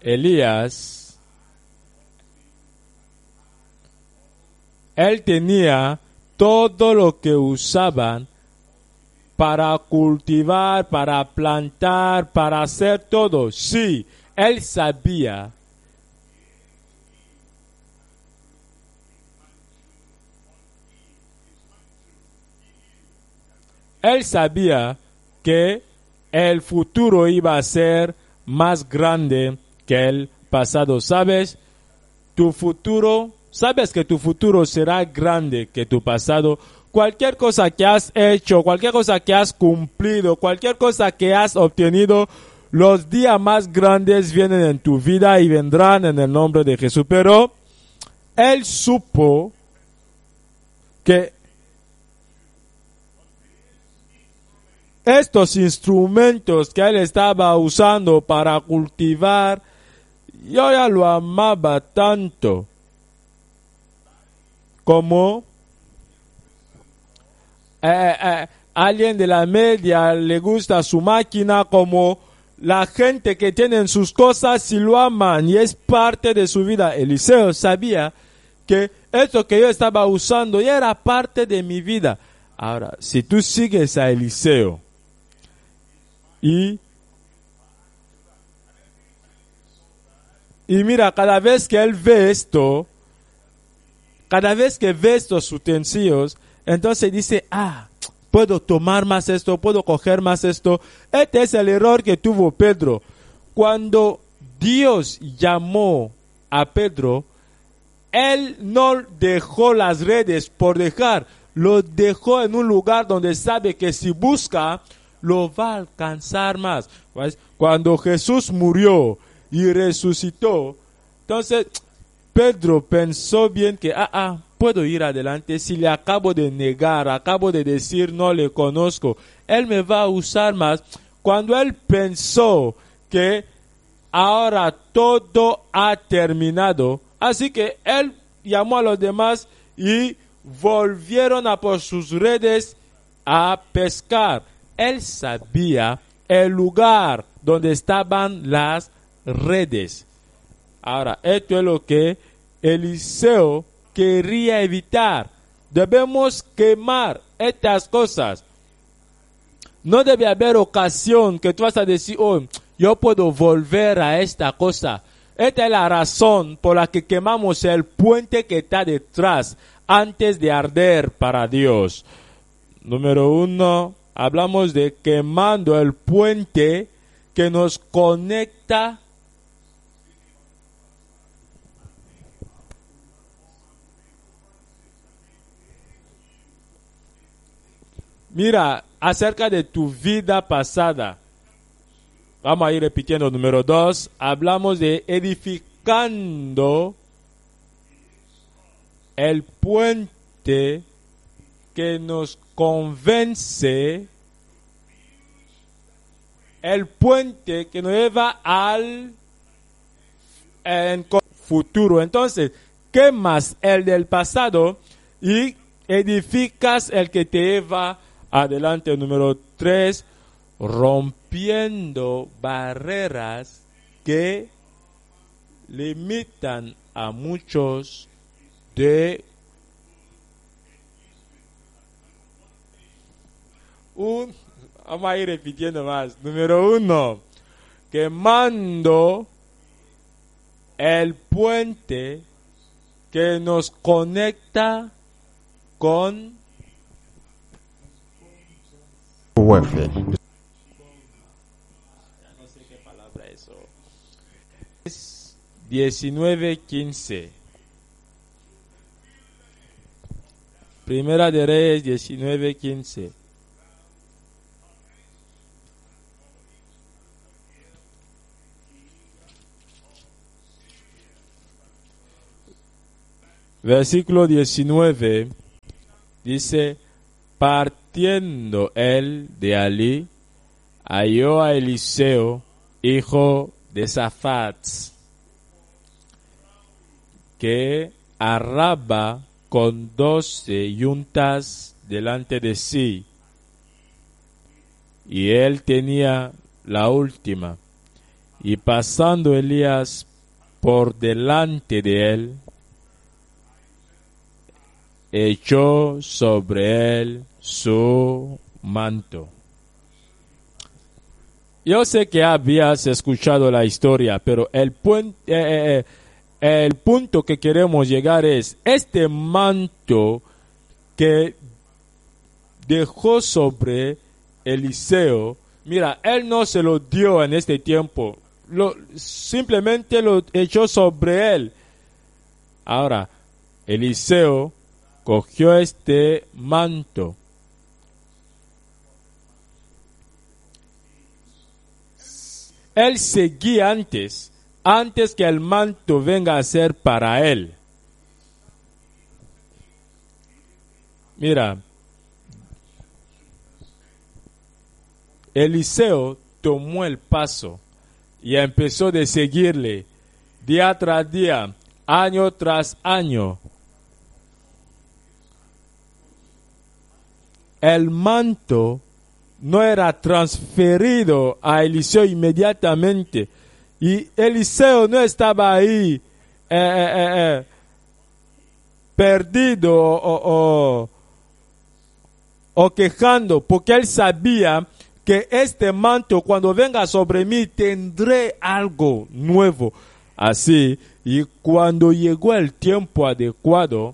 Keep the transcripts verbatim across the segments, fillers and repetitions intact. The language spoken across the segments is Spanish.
Elías, él tenía todo lo que usaban para cultivar, para plantar, para hacer todo. Sí, él sabía él sabía que el futuro iba a ser más grande que el pasado. ¿Sabes? Tu futuro, sabes que tu futuro será grande que tu pasado. Cualquier cosa que has hecho, cualquier cosa que has cumplido, cualquier cosa que has obtenido, los días más grandes vienen en tu vida y vendrán en el nombre de Jesús. Pero él supo que estos instrumentos que él estaba usando para cultivar, yo ya lo amaba tanto como eh, eh, alguien de la media le gusta su máquina, como la gente que tienen sus cosas y lo aman y es parte de su vida. Eliseo sabía que esto que yo estaba usando ya era parte de mi vida. Ahora, si tú sigues a Eliseo y y mira, cada vez que él ve esto, cada vez que ve estos utensilios, entonces dice, ah, puedo tomar más esto, puedo coger más esto. Este es el error que tuvo Pedro. Cuando Dios llamó a Pedro, él no dejó las redes por dejar, lo dejó en un lugar donde sabe que si busca, lo va a alcanzar más. ¿Ves? Cuando Jesús murió y resucitó, entonces Pedro pensó bien que, ah, ah, puedo ir adelante. Si le acabo de negar, acabo de decir no le conozco, él me va a usar más. Cuando él pensó que ahora todo ha terminado, así que él llamó a los demás y volvieron a por sus redes a pescar. Él sabía el lugar donde estaban las redes. Ahora, esto es lo que Eliseo quería evitar. Debemos quemar estas cosas. No debe haber ocasión que tú vas a decir, oh, yo puedo volver a esta cosa. Esta es la razón por la que quemamos el puente que está detrás antes de arder para Dios. Número uno, hablamos de quemando el puente que nos conecta Mira, acerca de tu vida pasada. Vamos a ir repitiendo. Número dos, hablamos de edificando el puente que nos convence, el puente que nos lleva al en futuro. Entonces, quemas el del pasado y edificas el que te lleva adelante. Número tres, rompiendo barreras que limitan a muchos de un, vamos a ir repitiendo más. Número uno, quemando el puente que nos conecta con Warfare. no sé qué palabra eso. Es diecinueve quince. Primera de Reyes diecinueve quince. Versículo diecinueve dice, partiendo él de allí, halló a Eliseo, hijo de Safat, que arraba con doce yuntas delante de sí, y él tenía la última. Y pasando Elías por delante de él, echó sobre él su manto. Yo sé que habías escuchado la historia, pero el, puen- eh, eh, el punto que queremos llegar es, este manto que dejó sobre Eliseo, mira, él no se lo dio en este tiempo, lo, simplemente lo echó sobre él. Ahora, Eliseo cogió este manto. Él seguía antes, antes que el manto venga a ser para él. Mira, Eliseo tomó el paso y empezó de seguirle día tras día, año tras año. El manto no era transferido a Eliseo inmediatamente. Y Eliseo no estaba ahí eh, eh, eh, perdido o, o, o quejando, porque él sabía que este manto, cuando venga sobre mí, tendré algo nuevo. Así, y cuando llegó el tiempo adecuado,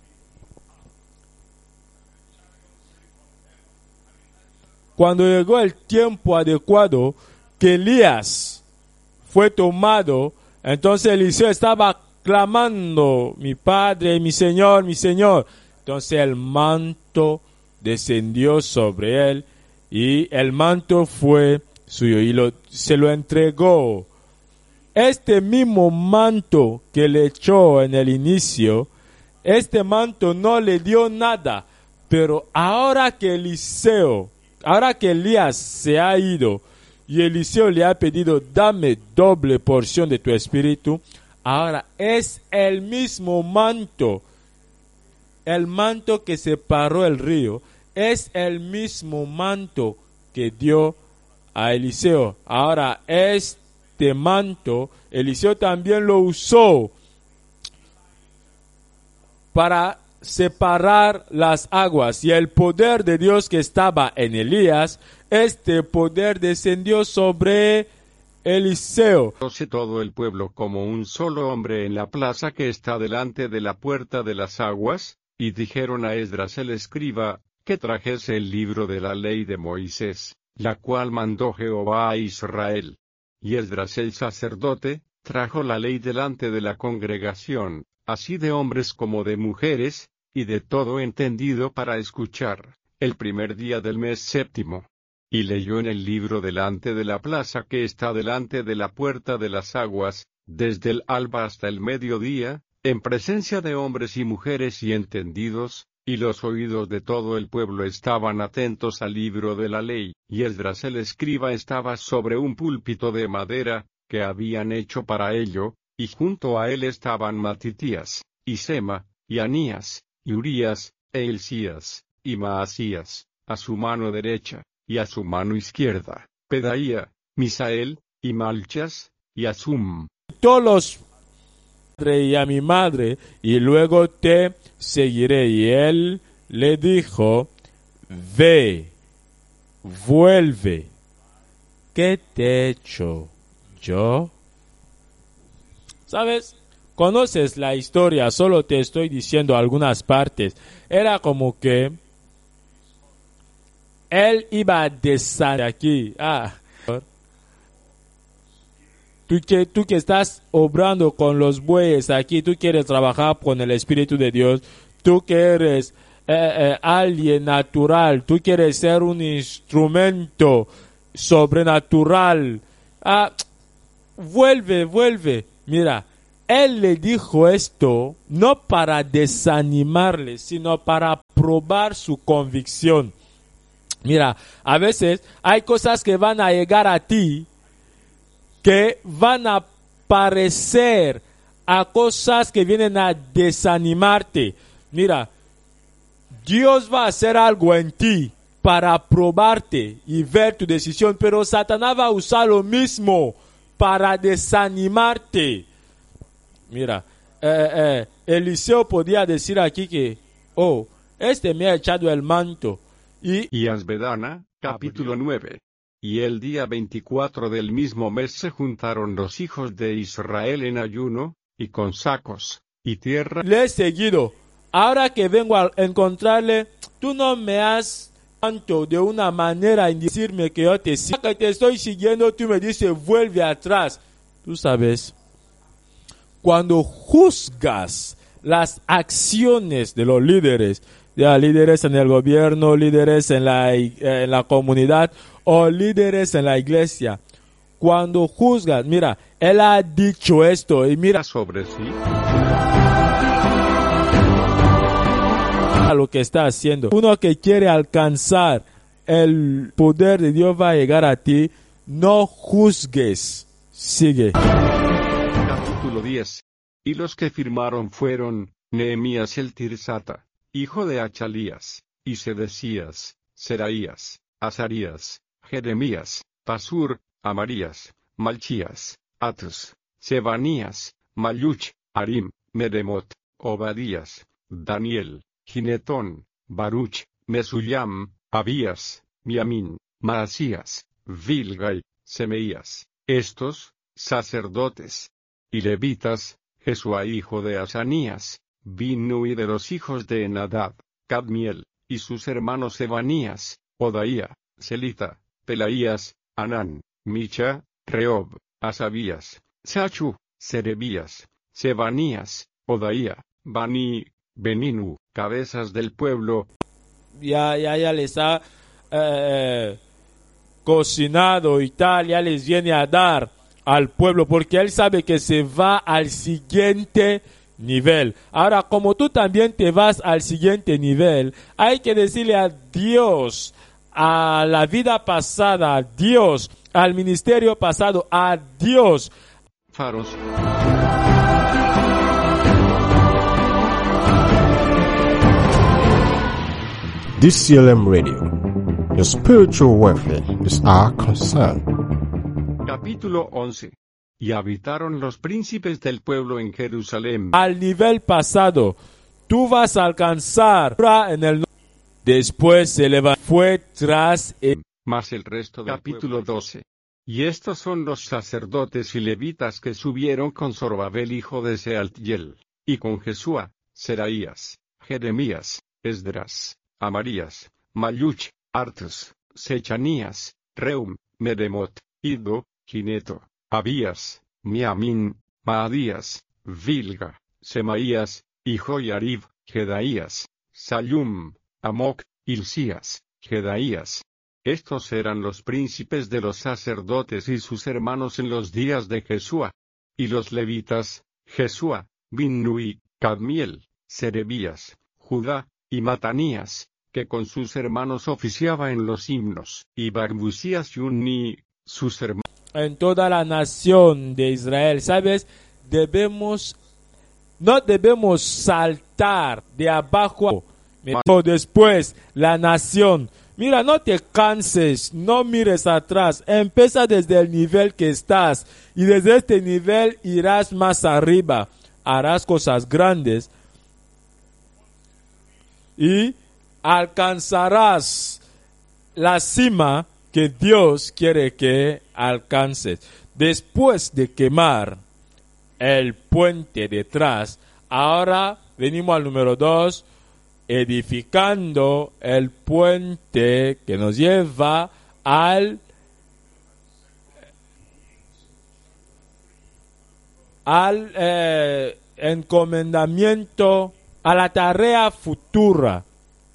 Cuando llegó el tiempo adecuado que Elías fue tomado, entonces Eliseo estaba clamando, mi padre, mi señor, mi señor. Entonces el manto descendió sobre él y el manto fue suyo y lo, se lo entregó. Este mismo manto que le echó en el inicio, este manto no le dio nada, pero ahora que Eliseo Ahora que Elías se ha ido y Eliseo le ha pedido, dame doble porción de tu espíritu, ahora es el mismo manto, el manto que separó el río, es el mismo manto que dio a Eliseo. Ahora este manto, Eliseo también lo usó para separar las aguas, y el poder de Dios que estaba en Elías, este poder descendió sobre Eliseo. Todo el pueblo como un solo hombre en la plaza que está delante de la puerta de las aguas, y dijeron a Esdras el escriba, que trajese el libro de la ley de Moisés, la cual mandó Jehová a Israel. Y Esdras el sacerdote, trajo la ley delante de la congregación, así de hombres como de mujeres, y de todo entendido para escuchar, el primer día del mes séptimo. Y leyó en el libro delante de la plaza que está delante de la puerta de las aguas, desde el alba hasta el mediodía, en presencia de hombres y mujeres y entendidos, y los oídos de todo el pueblo estaban atentos al libro de la ley, y Esdras el escriba estaba sobre un púlpito de madera, que habían hecho para ello, y junto a él estaban Matitías, y Sema, y Anías, y Urías, e Hilcías, y Maasías, a su mano derecha, y a su mano izquierda, Pedaía, Misael, y Malchas, y Asum. Todos los padre y a mi madre, y luego te seguiré. Y él le dijo, ve, vuelve, ¿qué te he hecho yo? ¿Sabes? Conoces la historia, solo te estoy diciendo algunas partes. Era como que él iba a descender aquí. Ah, tú que, tú que estás obrando con los bueyes aquí, tú quieres trabajar con el Espíritu de Dios, tú que eres eh, eh, alguien natural, tú quieres ser un instrumento sobrenatural. Ah, vuelve, vuelve. Mira, él le dijo esto no para desanimarle, sino para probar su convicción. Mira, a veces hay cosas que van a llegar a ti que van a parecer a cosas que vienen a desanimarte. Mira, Dios va a hacer algo en ti para probarte y ver tu decisión, pero Satanás va a usar lo mismo para desanimarte. Mira, eh, eh, Eliseo podía decir aquí que, oh, este me ha echado el manto. Y, Y Asbedana, capítulo nueve. Y el día veinticuatro del mismo mes se juntaron los hijos de Israel en ayuno, y con sacos, y tierra. le he seguido. Ahora que vengo a encontrarle, tú no me has tanto de una manera en decirme que yo te sigo. Que te estoy siguiendo, tú me dices, vuelve atrás. Tú sabes, cuando juzgas las acciones de los líderes, ya líderes en el gobierno, líderes en la, en la comunidad o líderes en la iglesia, cuando juzgas, mira, él ha dicho esto y mira sobre sí. a lo que está haciendo. Uno que quiere alcanzar el poder de Dios va a llegar a ti. No juzgues. Sigue. Capítulo diez. Y los que firmaron fueron Nehemías el Tirsata, hijo de Achalías, y Sedecías, Seraías, Azarías, Jeremías, Pasur, Amarías, Malchías, Atus, Sebanías, Maluch, Arim, Medemot, Obadías, Daniel, Ginetón, Baruch, Mesullam, Abías, Miamín, Maasías, Bilgai, Semeías. Estos, sacerdotes y levitas, Jesúa hijo de Asanías, Binnui de los hijos de Enadab, Cadmiel, y sus hermanos Ebanías, Odaía, Selita, Pelaías, Anán, Micha, Reob, Asabías, Sachu, Serebías, Sebanías, Odaía, Bani, Beninu, cabezas del pueblo. Ya, ya, ya les ha eh, cocinado y tal, ya les viene a dar al pueblo, porque él sabe que se va al siguiente nivel. Ahora, como tú también te vas al siguiente nivel, hay que decirle adiós a la vida pasada, adiós al ministerio pasado, adiós. Faros. D C L M Radio. Your spiritual welfare is our concern. Capítulo once. Y habitaron los príncipes del pueblo en Jerusalén. Al nivel pasado, tú vas a alcanzar en el después se levantó, fue tras él. Más el resto del capítulo doce. Y estos son los sacerdotes y levitas que subieron con Zorobabel hijo de Sealtiel, y con Jesúa, Seraías, Jeremías, Esdras, Amarías, Maluch, Artus, Sechanías, Reum, Medemot, Iddo, Gineto, Abías, Miamín, Maadías, Bilga, Semaías, y Joyarib, Jedaías, Salum, Amoc, Hilcías, Jedaías. Estos eran los príncipes de los sacerdotes y sus hermanos en los días de Jesúa. Y los levitas, Jesúa, Binnui, Cadmiel, Serebías, Judá, y Matanías, que con sus hermanos oficiaba en los himnos, y Barbusías y Unni, sus hermanos. En toda la nación de Israel, ¿sabes? Debemos, no debemos saltar de abajo a después la nación. Mira, no te canses, no mires atrás, empieza desde el nivel que estás y desde este nivel irás más arriba, harás cosas grandes y alcanzarás la cima que Dios quiere que alcances. Después de quemar el puente detrás, ahora venimos al número dos, edificando el puente que nos lleva al al eh, encomendamiento, a la tarea futura.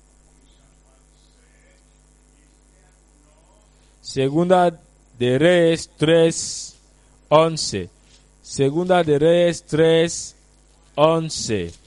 Segunda de Reyes tres once. Segunda de Reyes tres once.